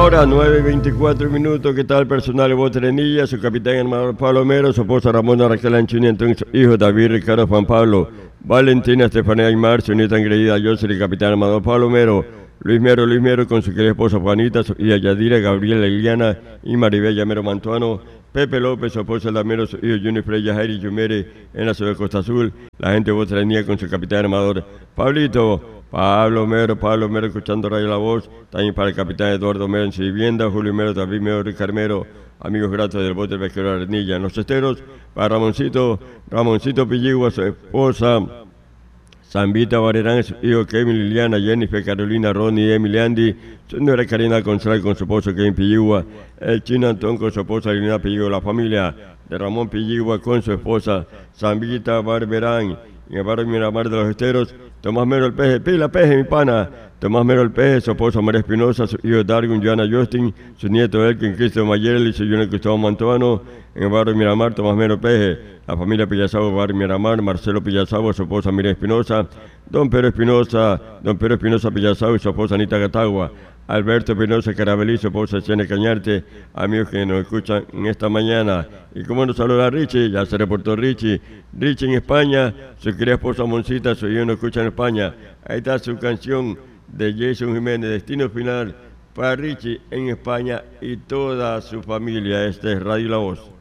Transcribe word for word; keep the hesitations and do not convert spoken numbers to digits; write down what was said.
hora, nueve y veinticuatro minutos. ¿Qué tal, personal de Botrenilla? Su capitán hermano Palomero, su esposa Ramona Raquel Anchuniento, su hijo David Ricardo Juan Pablo, Valentina Estefanía Aymar, su nieta engreída Jocelyn, capitán hermano Palomero, Luis Mero, Luis Mero con su querida esposa Juanita, su hija Yadira, Gabriela Liliana y Maribel Mero Mantuano, Pepe López, su esposa Lamero, su hijo Junior Freya, Jairi Yumere en la ciudad de Costa Azul, la gente de Botrenilla con su capitán armador Pablito, Pablo Mero, Pablo Mero escuchando Radio La Voz, también para el capitán Eduardo Mero en su vivienda, Julio Mero, David Mero, Ricardo Mero, amigos gratos del bote pesquero de Arenilla. En los esteros, para Ramoncito, Ramoncito Pilligua, su esposa, Zambita Barerán, su hijo Kevin, Liliana, Jennifer, Carolina, Ronnie, Emily, Andy, su señora Karina González con su esposo Kevin Pilligua, el chino Antón con su esposa Liliana Pilligua, la familia de Ramón Pilligua con su esposa Zambita Barberán, en el barrio Miramar de los Esteros, Tomás Mero el Peje, pila Peje, mi pana, Tomás Mero el Peje, su esposa María Espinosa, su hijo Darwin, Joana Justin, su nieto Elkin, Cristo Mayerli, su hijo Gustavo Mantuano, en el barrio Miramar, Tomás Mero el Peje, la familia Pillazabo, barrio Miramar, Marcelo Pillazabo, su esposa María Espinosa, don Pedro Espinosa, don Pedro Espinosa Pillazabo y su esposa Anita Gatagua, Alberto Espinosa Carabelí, su esposa Chene Cañarte, amigos que nos escuchan en esta mañana. Y como nos saluda Richie, ya se reportó Richie, Richie en España, su querida esposa Moncita, su hijo nos escucha en España. Ahí está su canción de Jason Jiménez, Destino Final, para Richie en España y toda su familia. Este es Radio La Voz.